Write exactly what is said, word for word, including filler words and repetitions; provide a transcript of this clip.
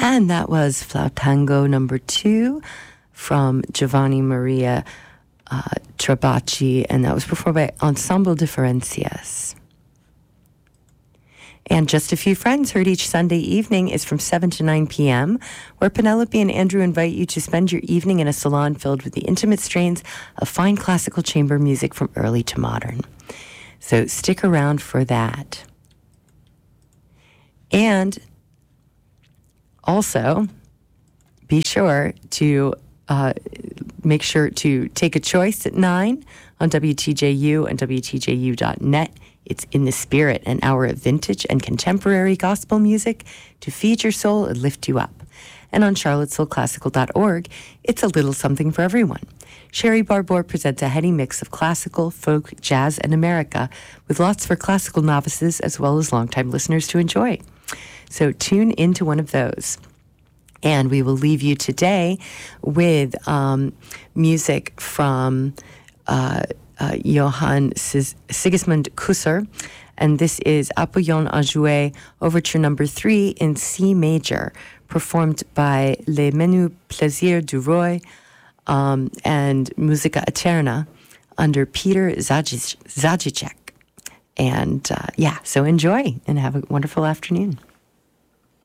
And that was Flautango number two from Giovanni Maria uh, Trabacci, and that was performed by Ensemble Differencias. And Just a Few Friends, heard each Sunday evening, is from seven to nine p.m., where Penelope and Andrew invite you to spend your evening in a salon filled with the intimate strains of fine classical chamber music from early to modern. So stick around for that. And also, be sure to uh, make sure to take a choice at nine on W T J U and W T J U dot net. It's In the Spirit, an hour of vintage and contemporary gospel music to feed your soul and lift you up. And on charlottesville classical dot org, it's a little something for everyone. Sherry Barbour presents a heady mix of classical, folk, jazz, and America, with lots for classical novices as well as longtime listeners to enjoy. So tune into one of those. And we will leave you today with um, music from uh, uh, Johann Sis- Sigismund Kusser. And this is Apollon à jouer, Overture number three in C major, performed by Les Menus Plaisirs du Roy um, and Musica Eterna under Peter Zajic- Zajicek. And uh, yeah, so enjoy and have a wonderful afternoon.